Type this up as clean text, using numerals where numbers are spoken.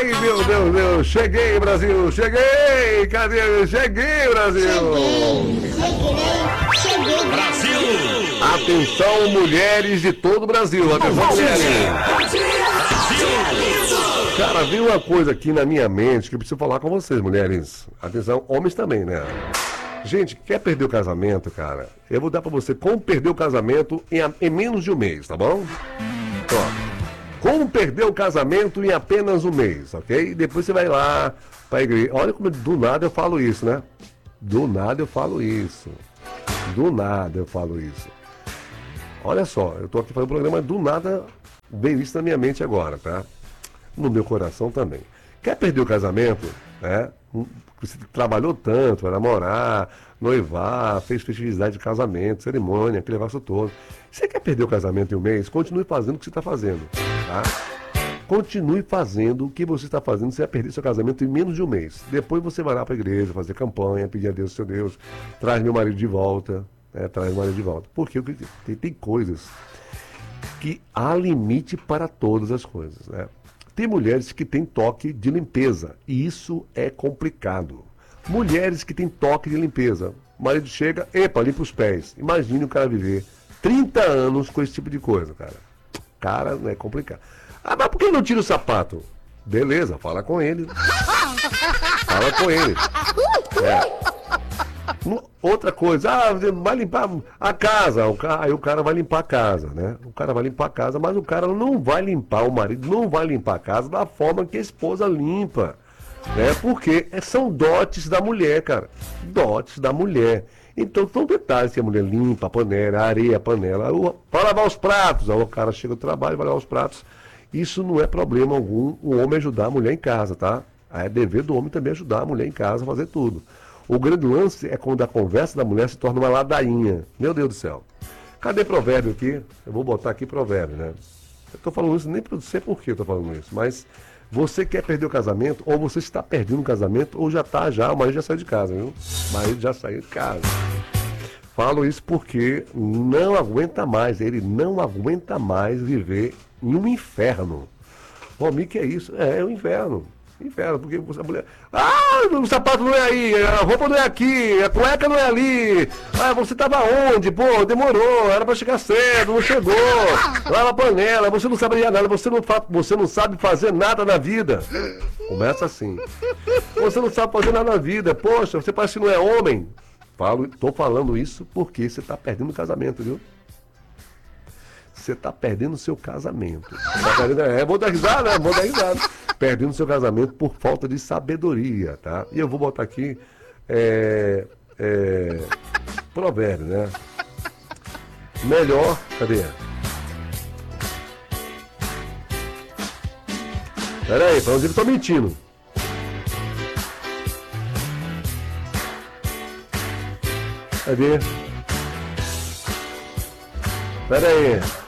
Ai, meu Deus, Deus. Cheguei, Brasil. Cheguei. Cadê? Cheguei, Brasil. Cheguei, Brasil! Atenção, mulheres de todo o Brasil. Atenção, mulheres. Cara, veio uma coisa aqui na minha mente que eu preciso falar com vocês, mulheres. Atenção, homens também, né? Gente, quer perder o casamento, cara? Eu vou dar pra você como perder o casamento em menos de um mês, tá bom? Ó. Como perder o casamento em apenas um mês, ok? Depois você vai lá pra igreja. Olha como do nada eu falo isso, né? Do nada eu falo isso. Do nada eu falo isso. Olha só, eu tô aqui fazendo um programa, do nada veio isso na minha mente agora, tá? No meu coração também. Quer perder o casamento, né? Você trabalhou tanto, vai namorar, noivar, fez festividade de casamento, cerimônia, aquele negócio todo. Você quer perder o casamento em um mês? Continue fazendo o que você está fazendo, tá? Continue fazendo o que você está fazendo, você vai perder seu casamento em menos de um mês. Depois você vai lá para a igreja, fazer campanha, pedir a Deus, seu Deus, traz meu marido de volta, né? Traz meu marido de volta. Porque tem coisas que há limite para todas as coisas, né? Tem mulheres que têm toque de limpeza, e isso é complicado. Mulheres que têm toque de limpeza. O marido chega, epa, limpa os pés. Imagine o cara viver 30 anos com esse tipo de coisa, cara. Cara, é complicado. Ah, mas por que não tira o sapato? Beleza, fala com ele. Fala com ele. Outra coisa, vai limpar a casa, aí o cara vai limpar a casa, né? O cara vai limpar a casa, mas o cara não vai limpar, o marido não vai limpar a casa da forma que a esposa limpa, né? Porque são dotes da mulher, cara, dotes da mulher. Então são detalhes que a mulher limpa a panela, a areia, a panela, vai lavar os pratos, aí o cara chega do trabalho, vai lavar os pratos. Isso não é problema algum, o homem ajudar a mulher em casa, tá? Aí é dever do homem também ajudar a mulher em casa a fazer tudo. O grande lance é quando a conversa da mulher se torna uma ladainha. Meu Deus do céu. Cadê provérbio aqui? Eu vou botar aqui provérbio, né? Eu tô falando isso, nem sei por que eu tô falando isso, mas você quer perder o casamento, ou você está perdendo o casamento, ou já tá já, o marido já saiu de casa, viu? O marido já saiu de casa. Falo isso porque não aguenta mais, ele não aguenta mais viver em um inferno. Bom, amigo, que é isso? É um inferno. Inferno, porque a mulher. O sapato não é aí, a roupa não é aqui, a cueca não é ali. Você tava onde? Pô, demorou, era pra chegar cedo, não chegou. Lava a panela, você não sabe nada, você não sabe fazer nada na vida. Começa assim. Você não sabe fazer nada na vida. Poxa, você parece que não é homem. Tô falando isso porque você tá perdendo o casamento, viu? Você tá perdendo o seu casamento. Vou dar risada, né? Vou dar risada. Perdendo o seu casamento por falta de sabedoria, tá? E eu vou botar aqui provérbio, né? Melhor, cadê? Pera aí, pra onde eu tô mentindo? Cadê? Pera aí.